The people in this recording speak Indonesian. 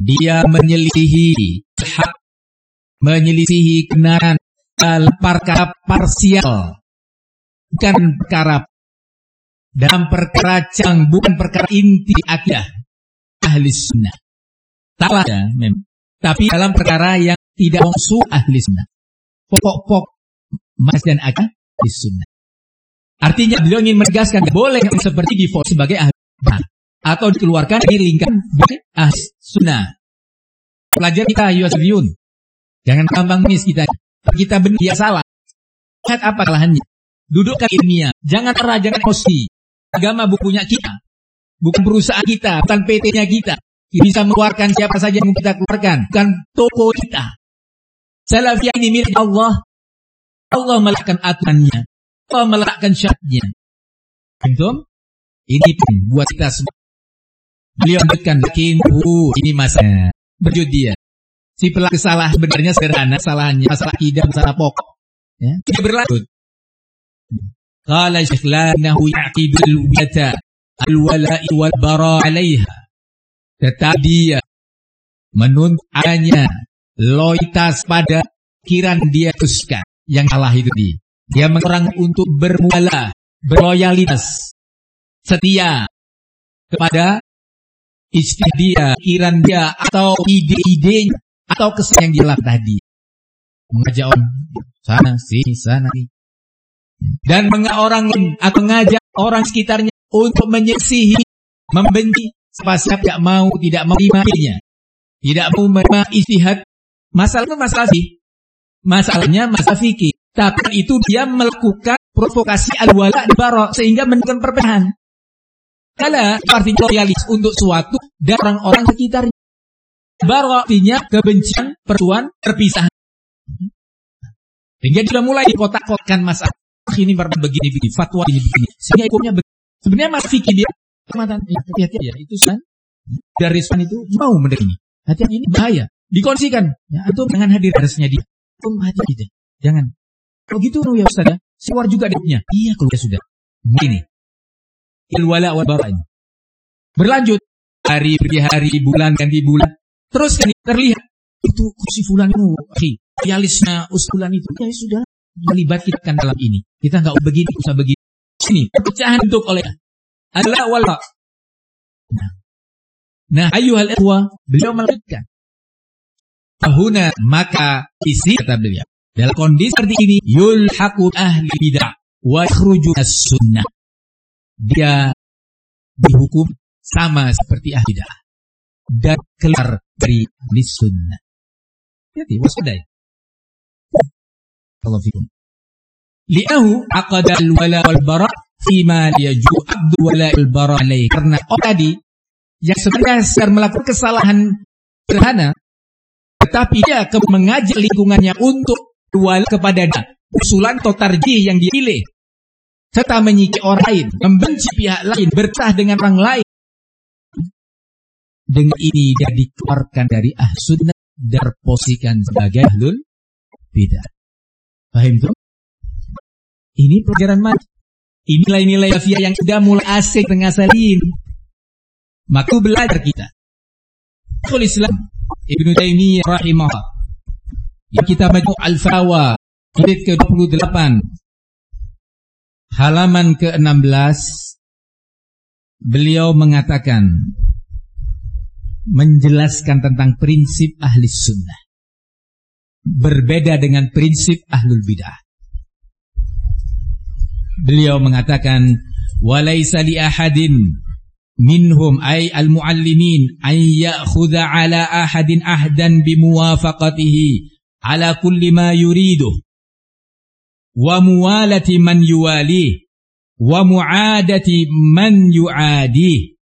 Dia menyelisihi hak, menyelisihi kebenaran dalam perkara parsial, bukan perkara dalam perkara cang, bukan perkara inti akidah ahli sunnah. Salah ya, memang. Tapi dalam perkara yang tidak mengsu ahli sunnah, pokok-pokok mas dan akidah ahli sunnah. Artinya beliau ingin menegaskan boleh seperti difonis sebagai ahli sunnah atau dikeluarkan dari lingkaran ahli sunnah. Pelajar kita Yusufiyun, jangan gampang miss kita benar dia salah. Lihat apa kesalahannya. Dudukkan ilmiah, jangan marah, jangan emosi. Agama bukunya kita, bukan perusahaan kita, bukan PT-nya kita. Kita bisa mengeluarkan siapa saja yang kita keluarkan, bukan toko kita. Salafiyah ini milik Allah. Allah meletakkan aturannya, Allah meletakkan syaratnya. Antum, ini pun buat kita semua. Beliau memberikan ini masalah berjud dia. Si pelaku salah sebenarnya sederhana, salahnya masalah akidah, masalah pokok. Ya, tidak berlanjut. Qala Syekh lanahu ya'qidul wiyata al-wala'i wal-bara' 'alaiha. Tetapi dia menuntut adanya loyalitas pada pikiran dia teruskan. Yang salah itu dia mengerang untuk bermualah, berloyalitas, setia kepada istilah dia, pikiran dia, atau ide-idenya, atau kesan yang dia lakukan tadi. Mengajak orang sana sini sana sini. Dan mengajak orang sekitarnya untuk menyisihi, membenci siapa tidak mau menerimanya, tidak mau menerima istihad. Masalah itu masalah sih, masalahnya masalah fikih. Tapi itu dia melakukan provokasi al-wala' al-bara' sehingga menimbulkan perpecahan. Kala artinya loyalis untuk suatu dan orang-orang sekitarnya. Bara' artinya kebencian, persuan, perpisahan. Sehingga sudah mulai dikotak-kotakkan masalah. Ini begini, fatwa ini begini. Sehingga hukumnya begini. Sebenarnya mas fikih dia hati-hati ya, itu san dari san itu mau mendengar. Hati-hati ini bahaya. Dikondisikan. Ya, atau jangan hadir harusnya dia. Hati-hati. Jangan. Kalau gitu ya Ustaz ya, keluar juga dia. Iya keluar sudah. Ini. Il-wala wal bara' berlanjut hari per hari, bulan ganti bulan. Terus kan terlihat itu kursi fulan itu, realisnya usulan itu. Ya sudah, melibatkan dalam ini. Kita enggak begini, usah begini. Sini, pecahan untuk oleh Allah wal bara'. Nah, ayyuhal ikhwah, beliau melanjutkan. Tahuna maka isi kata beliau. Dalam kondisi seperti ini, yulhaqu ahli bid'ah wa yakhruju as-sunnah. Dia dihukum sama seperti ahli bid'ah dan keluar dari ahli sunnah. Jadi waspadai. Allah fikum. Li'ahu aqada al-wala wal bara' fima yaju abdu wala wal bara' alaih. Karena tadi yang sebenarnya sedang melakukan kesalahan sederhana, tetapi dia mengajak lingkungannya untuk wala kepada dia, usulan atau tarjih yang dia pilih, serta menyikir orang lain, membenci pihak lain, bertah dengan orang lain. Dengan ini dia dikeluarkan dari sunnah dan posisikan sebagai ahlul bidah. Paham tuh? Ini pelajaran mati. Ini nilai-nilai lafiyah yang sudah mulai asing tengah salin. Maka belajar kita. Sheikhul Islam Ibnu Taimiyah rahimahullah, yang kita baca Al-Fatawa jilid ke-28 halaman ke-16, beliau mengatakan, menjelaskan tentang prinsip ahli sunnah berbeda dengan prinsip ahlul bidah. Beliau mengatakan, walaysa li ahadin minhum ay al-muallimin ay ya'khudha ala ahadin ahdan bimuwafaqatihi ala kulli ma yuridu wa muwalati man yuwali wa mu'adati man yu'adi